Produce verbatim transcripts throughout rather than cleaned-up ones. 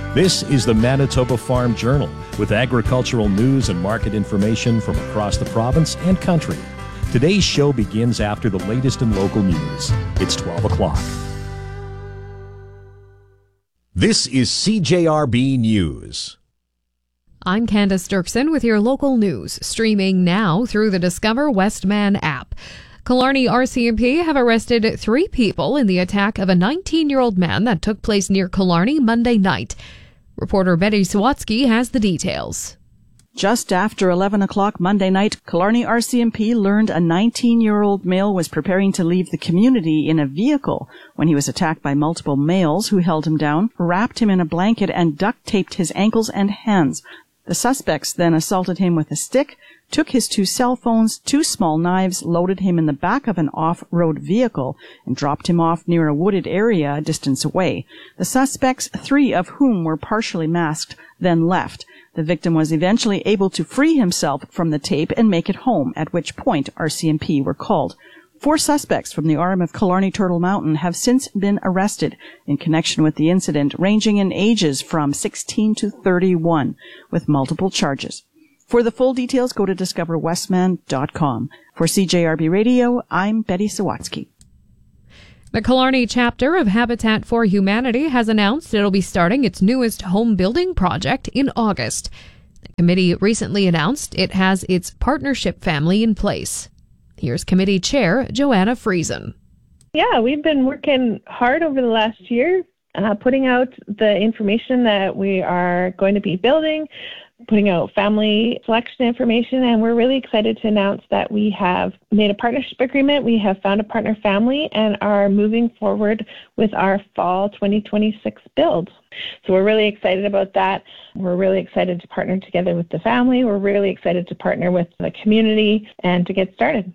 This is the Manitoba Farm Journal with agricultural news and market information from across the province and country. Today's show begins after the latest in local news. It's twelve o'clock. This is C J R B News. I'm Candace Dirksen with your local news, streaming now through the Discover Westman app. Killarney R C M P have arrested three people in the attack of a nineteen-year-old man that took place near Killarney Monday night. Reporter Betty Sawatsky has the details. Just after eleven o'clock Monday night, Killarney R C M P learned a nineteen-year-old male was preparing to leave the community in a vehicle when he was attacked by multiple males who held him down, wrapped him in a blanket, and duct-taped his ankles and hands. The suspects then assaulted him with a stick, took his two cell phones, two small knives, loaded him in the back of an off-road vehicle, and dropped him off near a wooded area a distance away. The suspects, three of whom were partially masked, then left. The victim was eventually able to free himself from the tape and make it home, at which point R C M P were called. Four suspects from the arm of Killarney Turtle Mountain have since been arrested in connection with the incident, ranging in ages from sixteen to thirty-one, with multiple charges. For the full details, go to discover westman dot com. For C J R B Radio, I'm Betty Sawatsky. The Killarney chapter of Habitat for Humanity has announced it'll be starting its newest home building project in August. The committee recently announced it has its partnership family in place. Here's committee chair Joanna Friesen. Yeah, we've been working hard over the last year, uh, putting out the information that we are going to be building, putting out family selection information, and we're really excited to announce that we have made a partnership agreement. We have found a partner family and are moving forward with our fall twenty twenty-six build. So we're really excited about that. We're really excited to partner together with the family. We're really excited to partner with the community and to get started.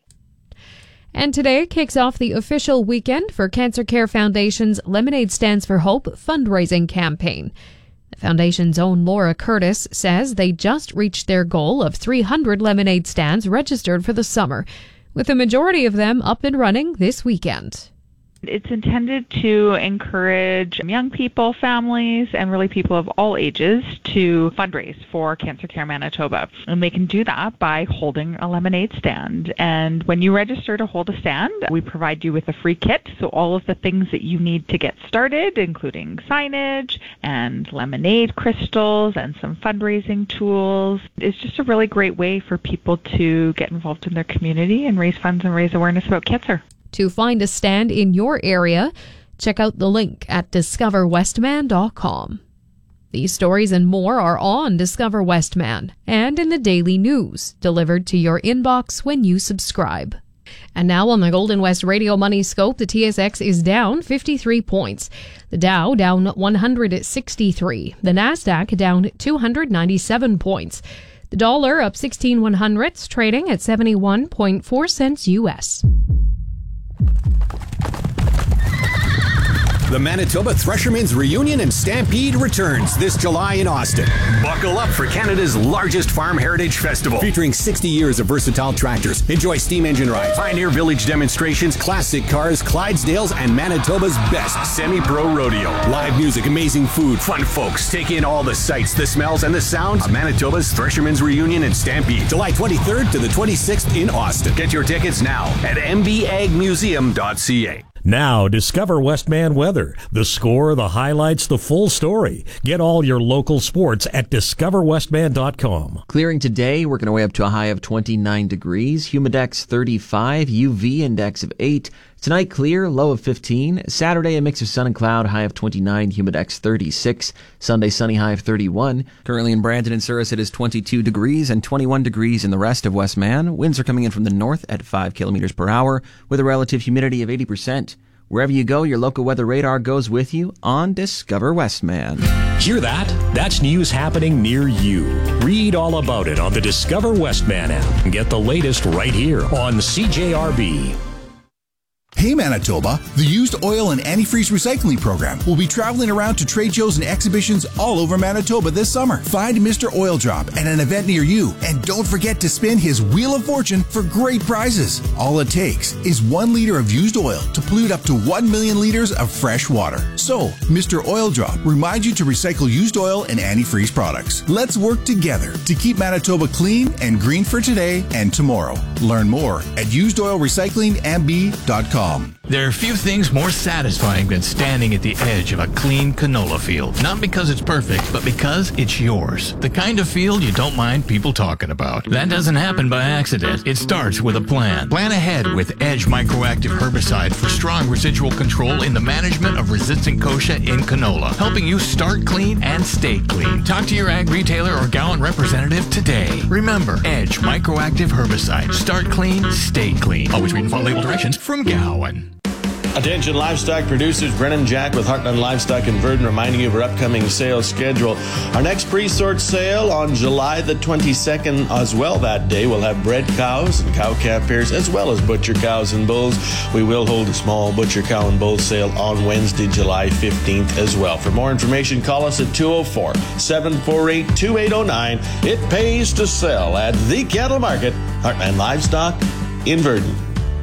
And today kicks off the official weekend for Cancer Care Foundation's Lemonade Stands for Hope fundraising campaign. The foundation's own Laura Curtis says they just reached their goal of three hundred lemonade stands registered for the summer, with the majority of them up and running this weekend. It's intended to encourage young people, families, and really people of all ages to fundraise for Cancer Care Manitoba. And they can do that by holding a lemonade stand. And when you register to hold a stand, we provide you with a free kit. So all of the things that you need to get started, including signage and lemonade crystals and some fundraising tools. It's just a really great way for people to get involved in their community and raise funds and raise awareness about cancer. To find a stand in your area, check out the link at discover westman dot com. These stories and more are on Discover Westman and in the daily news, delivered to your inbox when you subscribe. And now on the Golden West Radio Money Scope, the T S X is down fifty-three points. The Dow down one hundred sixty-three. The Nasdaq down two hundred ninety-seven points. The dollar up sixteen one hundredths, trading at seventy-one point four cents U S. The Manitoba Threshermen's Reunion and Stampede returns this July in Austin. Buckle up for Canada's largest farm heritage festival, featuring sixty years of versatile tractors. Enjoy steam engine rides, Pioneer Village demonstrations, classic cars, Clydesdales, and Manitoba's best semi-pro rodeo. Live music, amazing food, fun folks. Take in all the sights, the smells, and the sounds of Manitoba's Threshermen's Reunion and Stampede, July twenty-third to the twenty-sixth in Austin. Get your tickets now at m b ag museum dot c a. Now, Discover Westman weather. The score, the highlights, the full story. Get all your local sports at discover westman dot com. Clearing today, working our way up to a high of twenty-nine degrees. Humidex thirty-five, U V index of eight. Tonight, clear, low of fifteen. Saturday, a mix of sun and cloud, high of twenty-nine, Humidex thirty-six. Sunday, sunny, high of thirty-one. Currently in Brandon and Souris, it is twenty-two degrees and twenty-one degrees in the rest of Westman. Winds are coming in from the north at five kilometers per hour with a relative humidity of eighty percent. Wherever you go, your local weather radar goes with you on Discover Westman. Hear that? That's news happening near you. Read all about it on the Discover Westman app and get the latest right here on C J R B. Hey Manitoba, the Used Oil and Antifreeze Recycling Program will be traveling around to trade shows and exhibitions all over Manitoba this summer. Find Mister Oil Drop at an event near you, and don't forget to spin his Wheel of Fortune for great prizes. All it takes is one liter of used oil to pollute up to one million liters of fresh water. So, Mister Oil Drop reminds you to recycle used oil and antifreeze products. Let's work together to keep Manitoba clean and green for today and tomorrow. Learn more at used oil recycling m b dot com. There are few things more satisfying than standing at the edge of a clean canola field. Not because it's perfect, but because it's yours. The kind of field you don't mind people talking about. That doesn't happen by accident. It starts with a plan. Plan ahead with Edge Microactive Herbicide for strong residual control in the management of resistant kochia in canola, helping you start clean and stay clean. Talk to your ag retailer or Gowan representative today. Remember, Edge Microactive Herbicide. Start clean, stay clean. Always read and follow label directions from Gowan. Attention livestock producers, Brennan Jack with Heartland Livestock in Verdun reminding you of our upcoming sales schedule. Our next pre-sort sale on July the twenty-second as well. That day we'll have bred cows and cow-calf pairs as well as butcher cows and bulls. We will hold a small butcher cow and bull sale on Wednesday, July fifteenth as well. For more information, call us at two oh four, seven four eight, two eight oh nine. It pays to sell at the Cattle Market, Heartland Livestock in Verdun.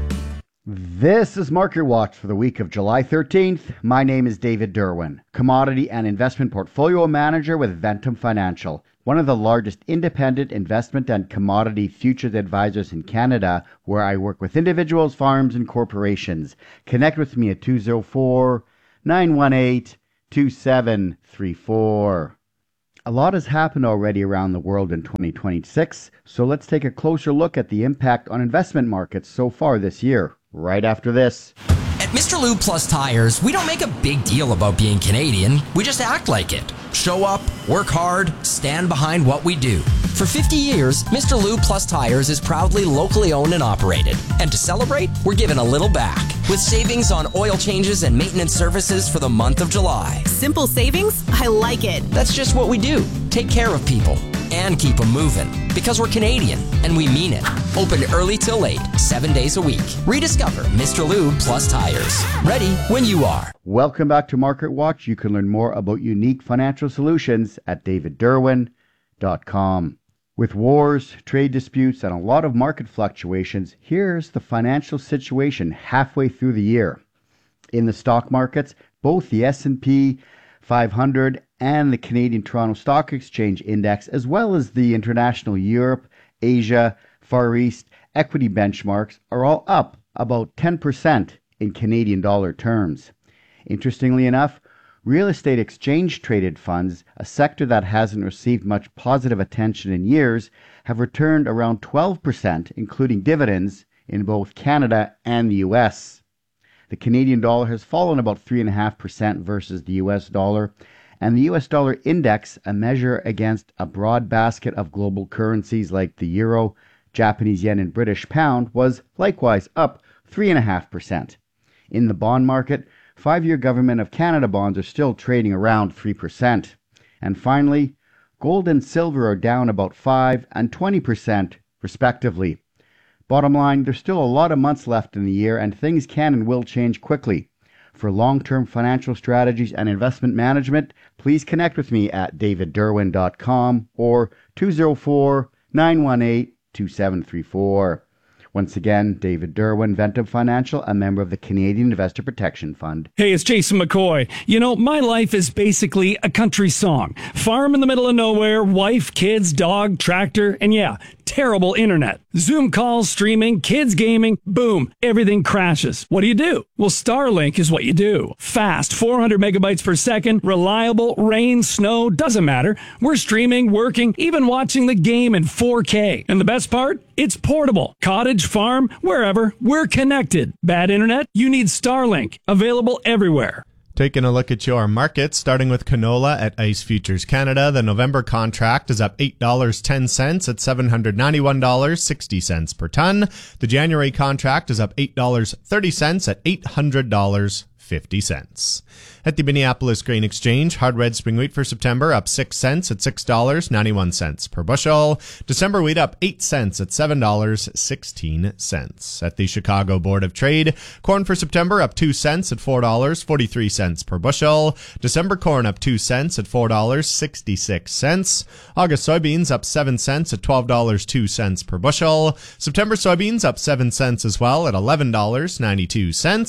This is Market Watch for the week of July thirteenth. My name is David Derwin, Commodity and Investment Portfolio Manager with Ventum Financial, one of the largest independent investment and commodity futures advisors in Canada, where I work with individuals, farms, and corporations. Connect with me at two oh four, nine one eight, two seven three four. A lot has happened already around the world in twenty twenty-six, so let's take a closer look at the impact on investment markets so far this year. Right after this. At Mister Lube Plus Tires, we don't make a big deal about being Canadian. We just act like it. Show up, work hard, stand behind what we do. For fifty years, Mister Lube Plus Tires is proudly locally owned and operated. And to celebrate, we're giving a little back with savings on oil changes and maintenance services for the month of July. Simple savings? I like it. That's just what we do. Take care of people and keep them moving. Because we're Canadian, and we mean it. Open early till late, seven days a week. Rediscover Mister Lube Plus Tires. Ready when you are. Welcome back to Market Watch. You can learn more about unique financial solutions at david derwin dot com. With wars, trade disputes, and a lot of market fluctuations, here's the financial situation halfway through the year. In the stock markets, both the S and P five hundred and the Canadian Toronto Stock Exchange Index, as well as the international Europe, Asia, Far East equity benchmarks, are all up about ten percent in Canadian dollar terms. Interestingly enough, real estate exchange traded funds, a sector that hasn't received much positive attention in years, have returned around twelve percent, including dividends, in both Canada and the U S. The Canadian dollar has fallen about three point five percent versus the U S dollar, and the U S dollar index, a measure against a broad basket of global currencies like the euro, Japanese yen, and British pound, was likewise up three point five percent. In the bond market, five-year Government of Canada bonds are still trading around three percent. And finally, gold and silver are down about five and twenty percent respectively. Bottom line, there's still a lot of months left in the year, and things can and will change quickly. For long-term financial strategies and investment management, please connect with me at david derwin dot com or two oh four, nine one eight, two seven three four. Once again, David Derwin, Ventum Financial, a member of the Canadian Investor Protection Fund. Hey, it's Jason McCoy. You know, my life is basically a country song. Farm in the middle of nowhere, wife, kids, dog, tractor, and yeah, terrible internet. Zoom calls, streaming, kids gaming, boom, everything crashes. What do you do? Well, Starlink is what you do. Fast, four hundred megabytes per second, reliable, rain, snow, doesn't matter. We're streaming, working, even watching the game in four K. And the best part? It's portable. Cottage, farm, wherever, we're connected. Bad internet? You need Starlink. Available everywhere. Taking a look at your markets, starting with canola at ICE Futures Canada. The November contract is up eight dollars and ten cents at seven hundred ninety-one dollars and sixty cents per ton. The January contract is up eight dollars and thirty cents at eight hundred dollars and fifty cents. At the Minneapolis Grain Exchange, hard red spring wheat for September up six cents at six dollars and ninety-one cents per bushel. December wheat up eight cents at seven dollars and sixteen cents. At the Chicago Board of Trade, corn for September up two cents at four dollars and forty-three cents per bushel. December corn up two cents at four dollars and sixty-six cents. August soybeans up seven cents at twelve dollars and two cents per bushel. September soybeans up seven cents as well at eleven dollars and ninety-two cents.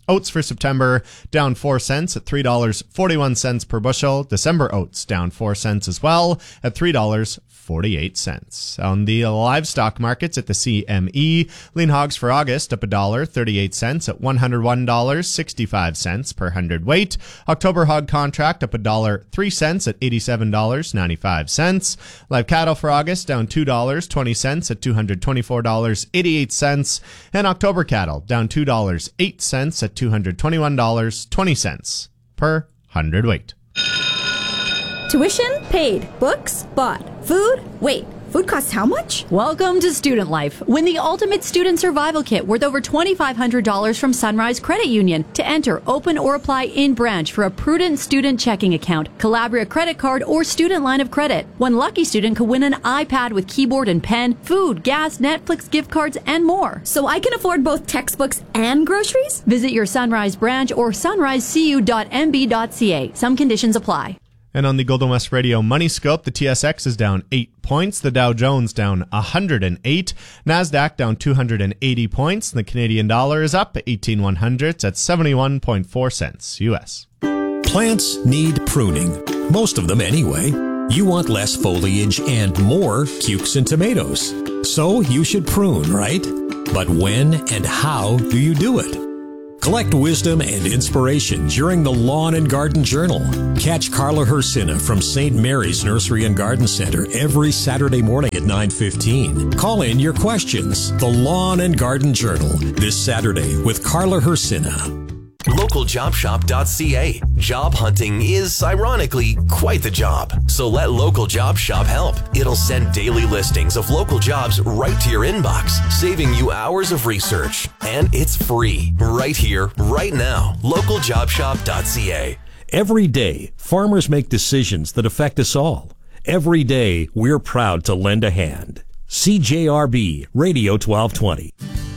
Oats for September down four cents at three dollars and forty-one cents per bushel. December oats down four cents as well at three dollars and forty-eight cents. On the livestock markets at the C M E, lean hogs for August up one dollar and thirty-eight cents at one hundred one dollars and sixty-five cents per hundredweight. October hog contract up one dollar and three cents at eighty-seven dollars and ninety-five cents. Live cattle for August down two dollars and twenty cents at two hundred twenty-four dollars and eighty-eight cents. And October cattle down two dollars and eight cents at two hundred twenty-one dollars and twenty cents per hundredweight. Tuition paid. Books bought. Food? Wait, food costs how much? Welcome to Student Life. Win the Ultimate Student Survival Kit worth over twenty-five hundred dollars from Sunrise Credit Union. To enter, open or apply in branch for a Prudent Student Checking Account, Calabria Credit Card, or Student Line of Credit. One lucky student could win an iPad with keyboard and pen, food, gas, Netflix gift cards, and more. So I can afford both textbooks and groceries? Visit your Sunrise branch or sunrise c u dot m b dot c a. Some conditions apply. And on the Golden West Radio Money Scope, the T S X is down eight points, the Dow Jones down one hundred eight, NASDAQ down two hundred eighty points, and the Canadian dollar is up eighteen one hundredths at seventy-one point four cents U S. Plants need pruning, most of them anyway. You want less foliage and more cukes and tomatoes. So you should prune, right? But when and how do you do it? Collect wisdom and inspiration during the Lawn and Garden Journal. Catch Carla Hersina from Saint Mary's Nursery and Garden Center every Saturday morning at nine fifteen. Call in your questions. The Lawn and Garden Journal this Saturday with Carla Hersina. local job shop dot c a. Job hunting is, ironically, quite the job. So let Local Job Shop help. It'll send daily listings of local jobs right to your inbox, saving you hours of research. And it's free, right here, right now. local job shop dot c a. Every day, farmers make decisions that affect us all. Every day, we're proud to lend a hand. C J R B Radio twelve twenty.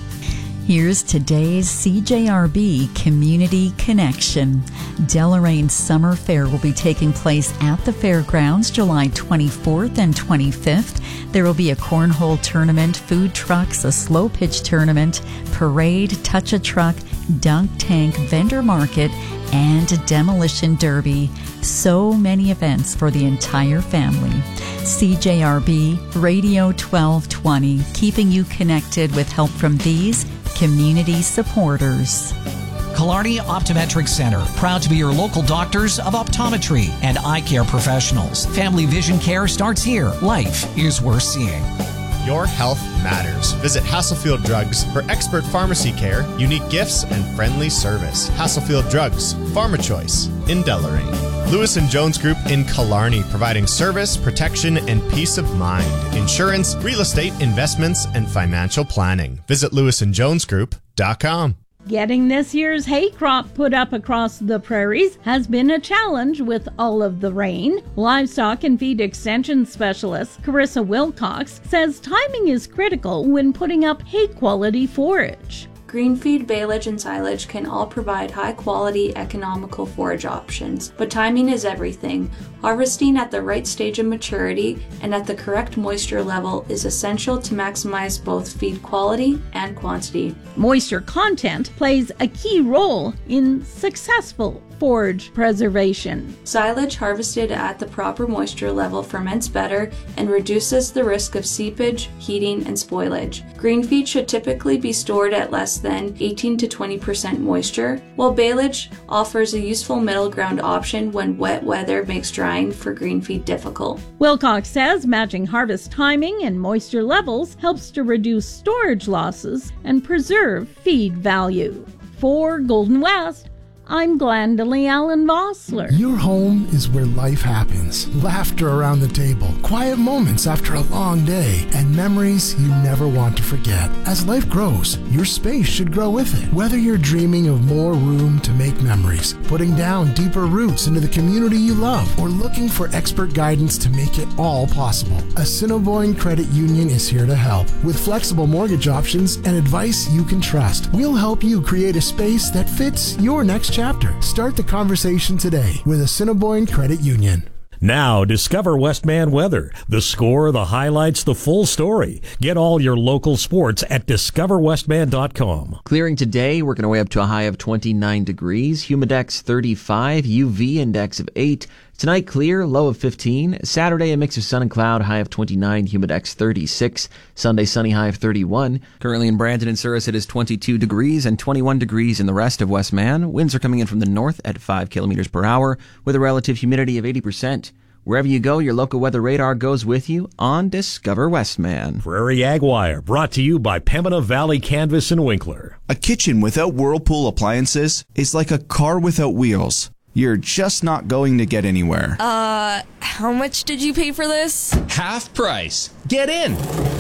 Here's today's C J R B Community Connection. Deloraine Summer Fair will be taking place at the fairgrounds July twenty-fourth and twenty-fifth. There will be a cornhole tournament, food trucks, a slow pitch tournament, parade, touch-a-truck, dunk tank, vendor market, and a demolition derby. So many events for the entire family. C J R B Radio twelve twenty, keeping you connected with help from these community supporters. Killarney Optometric Center, proud to be your local doctors of optometry and eye care professionals. Family vision care starts here. Life is worth seeing. Your health matters. Visit Hasselfield Drugs for expert pharmacy care, unique gifts, and friendly service. Hasselfield Drugs, Pharma Choice in Deloraine. Lewis and Jones Group in Killarney, providing service, protection, and peace of mind. Insurance, real estate, investments, and financial planning. Visit lewis and jones group dot com. Getting this year's hay crop put up across the prairies has been a challenge with all of the rain. Livestock and feed extension specialist Carissa Wilcox says timing is critical when putting up hay quality forage. Green feed, baleage, and silage can all provide high-quality, economical forage options, but timing is everything. Harvesting at the right stage of maturity and at the correct moisture level is essential to maximize both feed quality and quantity. Moisture content plays a key role in successful forage preservation. Silage harvested at the proper moisture level ferments better and reduces the risk of seepage, heating, and spoilage. Green feed should typically be stored at less than eighteen to twenty percent moisture, while baleage offers a useful middle ground option when wet weather makes drying for green feed difficult. Wilcox says matching harvest timing and moisture levels helps to reduce storage losses and preserve feed value. For Golden West, I'm Glendalee Allen Vossler. Your home is where life happens. Laughter around the table, quiet moments after a long day, and memories you never want to forget. As life grows, your space should grow with it. Whether you're dreaming of more room to make memories, putting down deeper roots into the community you love, or looking for expert guidance to make it all possible, Assiniboine Credit Union is here to help. With flexible mortgage options and advice you can trust, we'll help you create a space that fits your next chapter. Start the conversation today with Assiniboine Credit Union. Now, discover Westman weather. The score, the highlights, the full story. Get all your local sports at discover westman dot com. Clearing today, working our way up to a high of twenty-nine degrees. Humidex thirty-five, U V index of eight. Tonight, clear, low of fifteen. Saturday, a mix of sun and cloud, high of twenty-nine, Humidex thirty-six. Sunday, sunny, high of thirty-one. Currently in Brandon and Souris, it is twenty-two degrees and twenty-one degrees in the rest of Westman. Winds are coming in from the north at five kilometers per hour with a relative humidity of eighty percent. Wherever you go, your local weather radar goes with you on Discover Westman. Prairie Ag Wire, brought to you by Pembina Valley Canvas and Winkler. A kitchen without Whirlpool appliances is like a car without wheels. You're just not going to get anywhere. Uh, how much did you pay for this? Half price. Get in.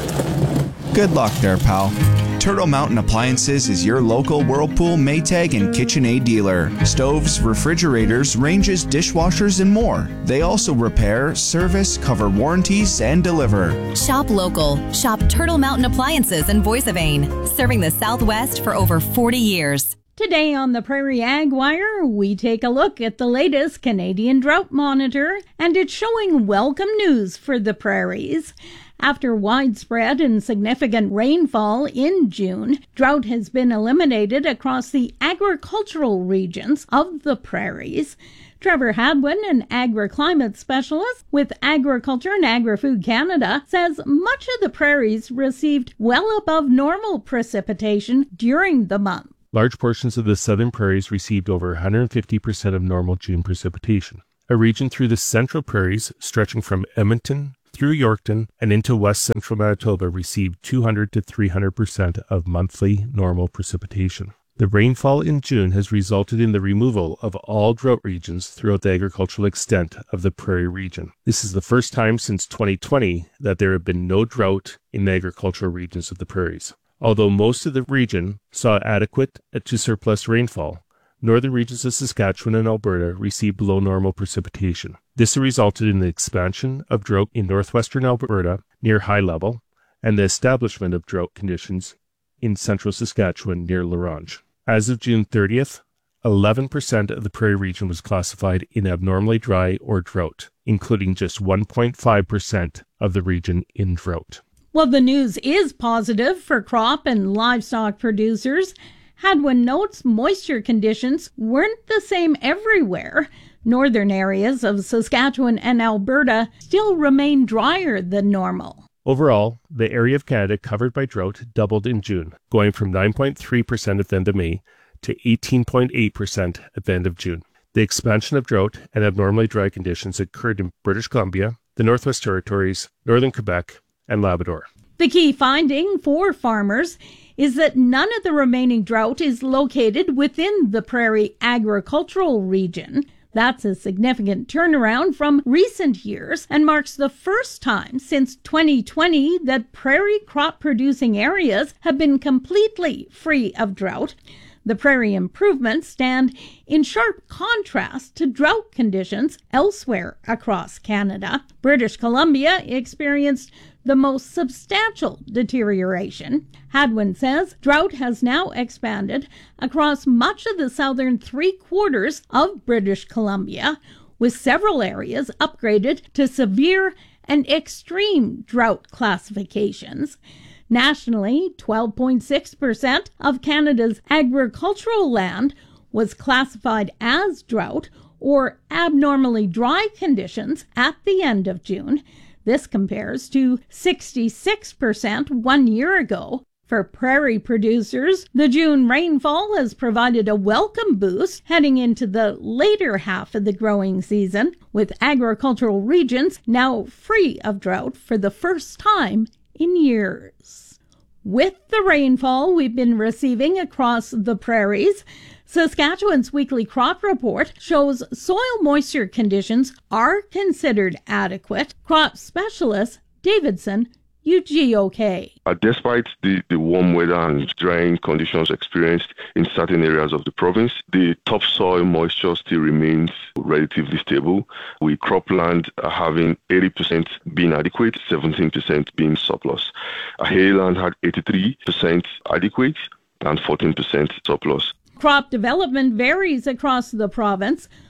Good luck there, pal. Turtle Mountain Appliances is your local Whirlpool, Maytag, and KitchenAid dealer. Stoves, refrigerators, ranges, dishwashers, and more. They also repair, service, cover warranties, and deliver. Shop local. Shop Turtle Mountain Appliances in Voice of Ain, serving the Southwest for over forty years. Today on the Prairie Ag Wire, we take a look at the latest Canadian Drought Monitor, and it's showing welcome news for the prairies. After widespread and significant rainfall in June, drought has been eliminated across the agricultural regions of the prairies. Trevor Hadwin, an agri-climate specialist with Agriculture and Agri-Food Canada, says much of the prairies received well above normal precipitation during the month. Large portions of the southern prairies received over one hundred fifty percent of normal June precipitation. A region through the central prairies, stretching from Edmonton through Yorkton and into west central Manitoba, received two hundred to three hundred percent of monthly normal precipitation. The rainfall in June has resulted in the removal of all drought regions throughout the agricultural extent of the prairie region. This is the first time since twenty twenty that there have been no drought in the agricultural regions of the prairies. Although most of the region saw adequate to surplus rainfall, northern regions of Saskatchewan and Alberta received below normal precipitation. This resulted in the expansion of drought in northwestern Alberta near high level and the establishment of drought conditions in central Saskatchewan near La Ronge. As of June thirtieth, eleven percent of the prairie region was classified in abnormally dry or drought, including just one point five percent of the region in drought. Well, the news is positive for crop and livestock producers. Hadwin notes moisture conditions weren't the same everywhere. Northern areas of Saskatchewan and Alberta still remain drier than normal. Overall, the area of Canada covered by drought doubled in June, going from nine point three percent at the end of May to eighteen point eight percent at the end of June. The expansion of drought and abnormally dry conditions occurred in British Columbia, the Northwest Territories, Northern Quebec, and Labrador. The key finding for farmers is that none of the remaining drought is located within the prairie agricultural region. That's a significant turnaround from recent years and marks the first time since twenty twenty that prairie crop-producing areas have been completely free of drought. The prairie improvements stand in sharp contrast to drought conditions elsewhere across Canada. British Columbia experienced the most substantial deterioration. Hadwin says drought has now expanded across much of the southern three-quarters of British Columbia, with several areas upgraded to severe and extreme drought classifications. Nationally, twelve point six percent of Canada's agricultural land was classified as drought or abnormally dry conditions at the end of June. This compares to sixty-six percent one year ago. For prairie producers, the June rainfall has provided a welcome boost heading into the later half of the growing season, with agricultural regions now free of drought for the first time in years. With the rainfall we've been receiving across the prairies, Saskatchewan's weekly crop report shows soil moisture conditions are considered adequate. Crop specialist Davidson U G O K. Uh, despite the, the warm weather and drying conditions experienced in certain areas of the province, the topsoil moisture still remains relatively stable, with cropland uh, having eighty percent being adequate, seventeen percent being surplus. Uh, hayland had eighty-three percent adequate and fourteen percent surplus. Crop development varies across the province.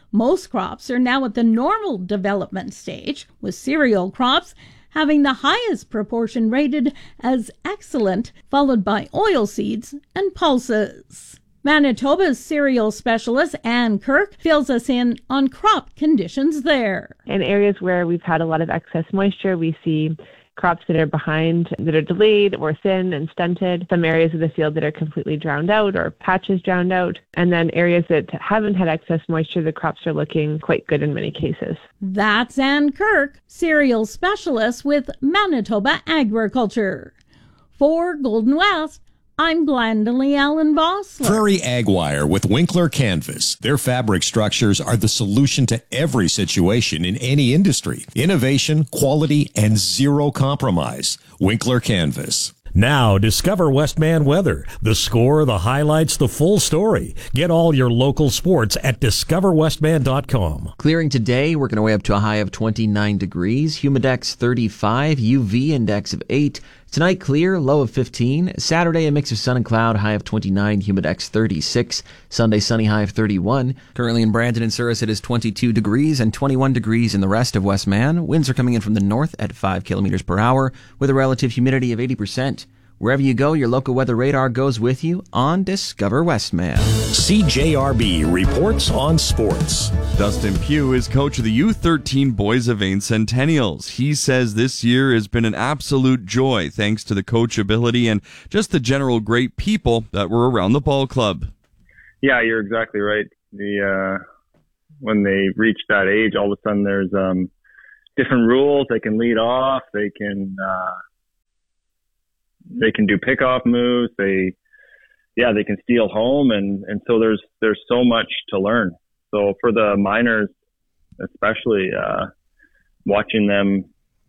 Most crops are now at the normal development stage, with cereal crops having the highest proportion rated as excellent, followed by oilseeds and pulses. Manitoba's cereal specialist, Ann Kirk, fills us in on crop conditions there. In areas where we've had a lot of excess moisture, we see crops that are behind, that are delayed or thin and stunted, some areas of the field that are completely drowned out or patches drowned out, and then areas that haven't had excess moisture, the crops are looking quite good in many cases. That's Ann Kirk, cereal specialist with Manitoba Agriculture. For Golden West, I'm Glendalee Allen Vossler. Prairie Ag Wire with Winkler Canvas. Their fabric structures are the solution to every situation in any industry. Innovation, quality, and zero compromise. Winkler Canvas. Now, discover Westman weather. The score, the highlights, the full story. Get all your local sports at discover westman dot com. Clearing today, working our way up to a high of twenty-nine degrees. Humidex thirty-five, U V index of eight. Tonight, clear, low of fifteen. Saturday, a mix of sun and cloud, high of twenty-nine, Humidex thirty-six. Sunday, sunny, high of thirty-one. Currently in Brandon and Surus, it is twenty-two degrees and twenty-one degrees in the rest of Westman. Winds are coming in from the north at five kilometers per hour with a relative humidity of eighty percent. Wherever you go, your local weather radar goes with you on Discover Westman. C J R B reports on sports. Dustin Pugh is coach of the U thirteen Boys of Ain Centennials. He says this year has been an absolute joy thanks to the coachability and just the general great people that were around the ball club. Yeah, you're exactly right. The uh, when they reach that age, all of a sudden there's um, different rules. They can lead off. They can... Uh, They can do pickoff moves. They, yeah, they can steal home, and, and so there's there's so much to learn. So for the minors, especially, uh, watching them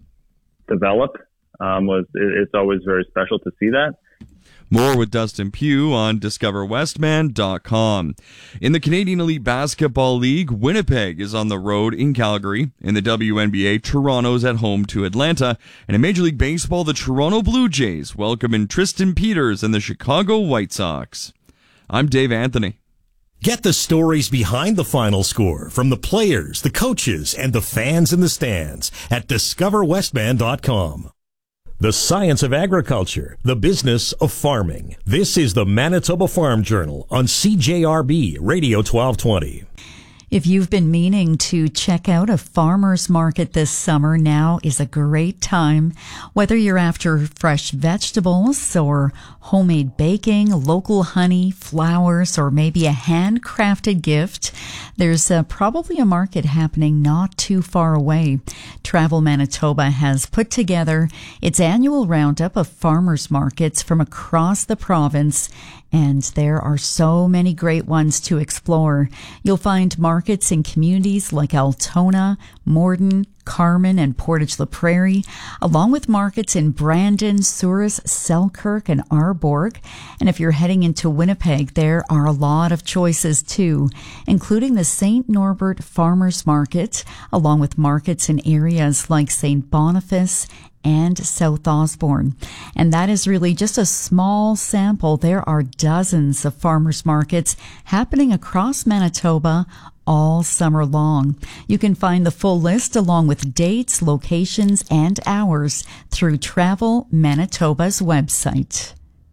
develop um, was it, it's always very special to see that. More with Dustin Pugh on discover westman dot com. In the Canadian Elite Basketball League, Winnipeg is on the road in Calgary. In the W N B A, Toronto's at home to Atlanta. And in Major League Baseball, the Toronto Blue Jays welcome in Tristan Peters and the Chicago White Sox. I'm Dave Anthony. Get the stories behind the final score from the players, the coaches, and the fans in the stands at discover westman dot com. The science of agriculture, the business of farming. This is the Manitoba Farm Journal on C J R B Radio twelve twenty. If you've been meaning to check out a farmer's market this summer, now is a great time. Whether you're after fresh vegetables or homemade baking, local honey, flowers, or maybe a handcrafted gift, there's uh, probably a market happening not too far away. Travel Manitoba has put together its annual roundup of farmers markets from across the province, and there are so many great ones to explore. You'll find markets in communities like Altona, Morden, Carman, and Portage la Prairie, along with markets in Brandon, Souris, Selkirk, and Arborg. And if you're heading into Winnipeg, there are a lot of choices too, including the Saint Norbert Farmers Market, along with markets in areas like Saint Boniface and South Osborne. And that is really just a small sample. There are dozens of farmers markets happening across Manitoba all summer long. You can find the full list along with dates, locations, and hours through Travel Manitoba's website.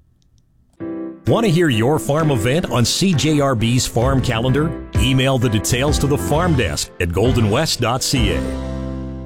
Want to hear your farm event on C J R B's farm calendar? Email the details to the farm desk at golden west dot c a.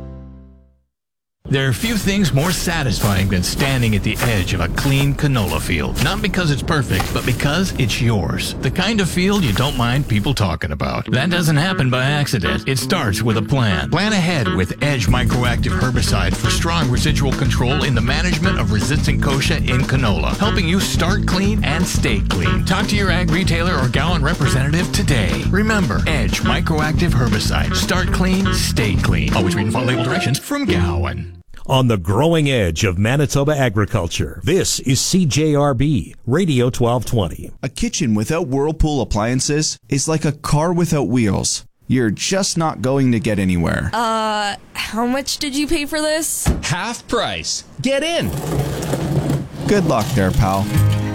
There are few things more satisfying than standing at the edge of a clean canola field. Not because it's perfect, but because it's yours. The kind of field you don't mind people talking about. That doesn't happen by accident. It starts with a plan. Plan ahead with Edge Microactive Herbicide for strong residual control in the management of resistant kochia in canola, helping you start clean and stay clean. Talk to your ag retailer or Gowan representative today. Remember, Edge Microactive Herbicide. Start clean, stay clean. Always read and follow label directions from Gowan. On the growing edge of Manitoba agriculture, this is C J R B Radio twelve twenty. A kitchen without Whirlpool appliances is like a car without wheels. You're just not going to get anywhere. Uh, how much did you pay for this? Half price. Get in. Good luck there, pal.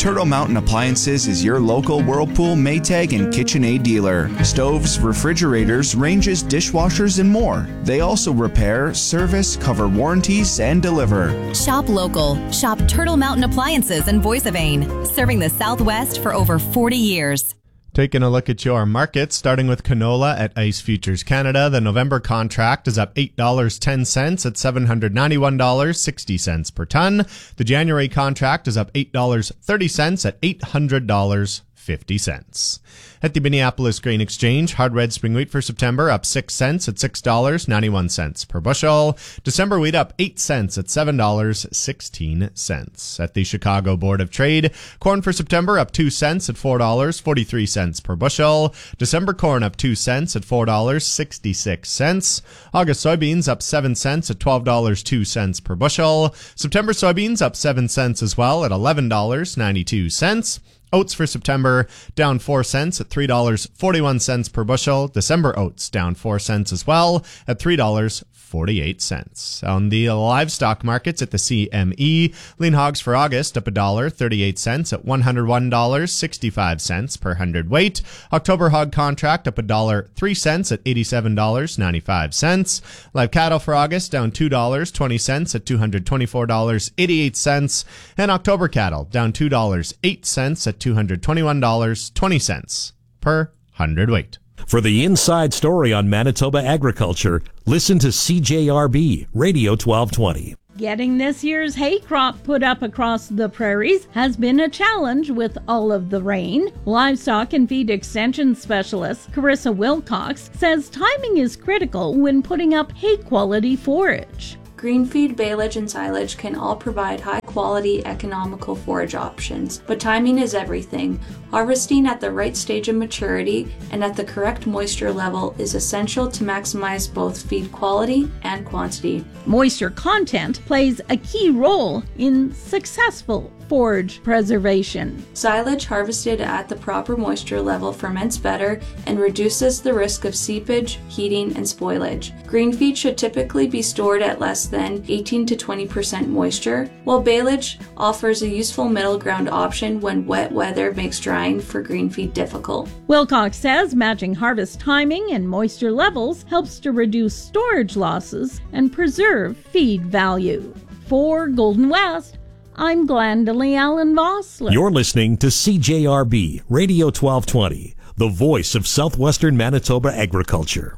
Turtle Mountain Appliances is your local Whirlpool, Maytag, and KitchenAid dealer. Stoves, refrigerators, ranges, dishwashers, and more. They also repair, service, cover warranties, and deliver. Shop local. Shop Turtle Mountain Appliances in Voice of Ain, serving the Southwest for over forty years. Taking a look at your markets, starting with canola at Ice Futures Canada. The November contract is up eight dollars and ten cents at seven hundred ninety-one dollars and sixty cents per ton. The January contract is up eight dollars and thirty cents at eight hundred dollars and fifty cents. At the Minneapolis Grain Exchange, hard red spring wheat for September up six cents at six dollars and ninety-one cents per bushel. December wheat up eight cents at seven dollars and sixteen cents. At the Chicago Board of Trade, corn for September up two cents at four dollars and forty-three cents per bushel. December corn up two cents at four dollars and sixty-six cents. August soybeans up seven cents at twelve dollars and two cents per bushel. September soybeans up seven cents as well at eleven dollars and ninety-two cents. Oats for September down four cents at three dollars and forty-one cents per bushel. December oats down four cents as well at three dollars and forty-eight cents. On the livestock markets at the C M E, lean hogs for August up one dollar and thirty-eight cents at one hundred one dollars and sixty-five cents per hundredweight. October hog contract up one dollar and three cents at eighty-seven dollars and ninety-five cents. Live cattle for August down two dollars and twenty cents at two hundred twenty-four dollars and eighty-eight cents. And October cattle down two dollars and eight cents at two hundred twenty-one dollars and twenty cents per hundredweight. For the inside story on Manitoba agriculture, listen to C J R B Radio twelve twenty. Getting this year's hay crop put up across the prairies has been a challenge with all of the rain. Livestock and feed extension specialist Carissa Wilcox says timing is critical when putting up hay quality forage. Green feed, baleage, and silage can all provide high-quality, economical forage options, but timing is everything. Harvesting at the right stage of maturity and at the correct moisture level is essential to maximize both feed quality and quantity. Moisture content plays a key role in successful forage preservation. Silage harvested at the proper moisture level ferments better and reduces the risk of seepage, heating, and spoilage. Green feed should typically be stored at less than eighteen to twenty percent moisture, while baleage offers a useful middle ground option when wet weather makes drying for green feed difficult. Wilcox says matching harvest timing and moisture levels helps to reduce storage losses and preserve feed value. For Golden West, I'm Glendalee Allen Vossler. You're listening to C J R B Radio twelve twenty, the voice of southwestern Manitoba agriculture.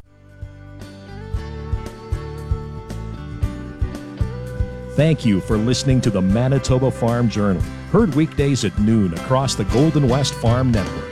Thank you for listening to the Manitoba Farm Journal, heard weekdays at noon across the Golden West Farm Network.